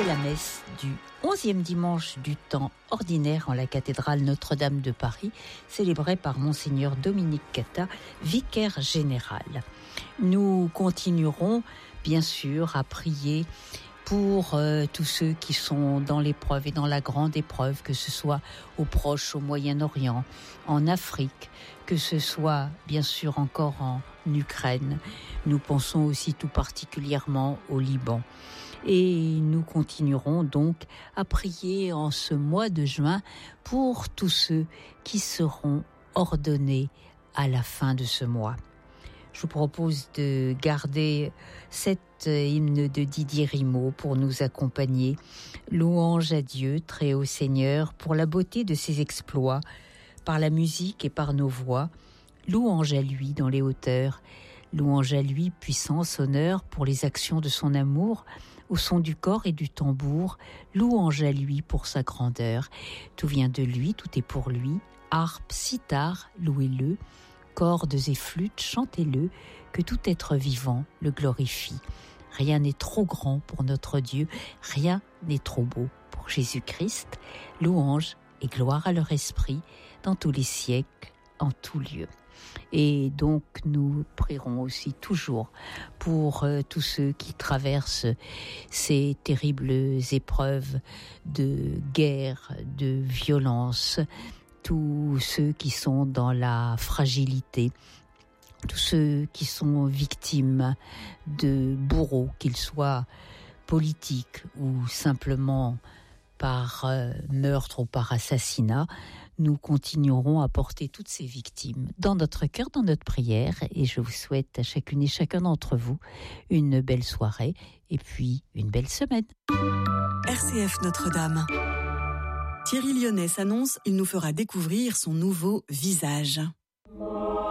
la messe du 11e dimanche du temps ordinaire en la cathédrale Notre-Dame de Paris, célébrée par Monseigneur Dominique Cata, vicaire général. Nous continuerons bien sûr à prier pour tous ceux qui sont dans l'épreuve et dans la grande épreuve, que ce soit au Proche, au Moyen-Orient, en Afrique, que ce soit bien sûr encore en Ukraine. Nous pensons aussi tout particulièrement au Liban. Et nous continuerons donc à prier en ce mois de juin pour tous ceux qui seront ordonnés à la fin de ce mois. Je vous propose de garder cet hymne de Didier Rimaud pour nous accompagner. Louange à Dieu, très haut Seigneur, pour la beauté de ses exploits, par la musique et par nos voix. Louange à lui dans les hauteurs. Louange à lui, puissance, honneur, pour les actions de son amour, au son du corps et du tambour. Louange à lui pour sa grandeur. Tout vient de lui, tout est pour lui. Harpe, sitar, louez-le. Cordes et flûtes, chantez-le, que tout être vivant le glorifie. Rien n'est trop grand pour notre Dieu, rien n'est trop beau pour Jésus-Christ. Louange et gloire à leur esprit, dans tous les siècles, en tout lieu. Et donc nous prierons aussi toujours pour tous ceux qui traversent ces terribles épreuves de guerre, de violence, tous ceux qui sont dans la fragilité, tous ceux qui sont victimes de bourreaux, qu'ils soient politiques ou simplement par meurtre ou par assassinat. Nous continuerons à porter toutes ces victimes dans notre cœur, dans notre prière, et je vous souhaite à chacune et chacun d'entre vous une belle soirée et puis une belle semaine. RCF Notre-Dame. Thierry Lyonnais s'annonce, il nous fera découvrir son nouveau visage.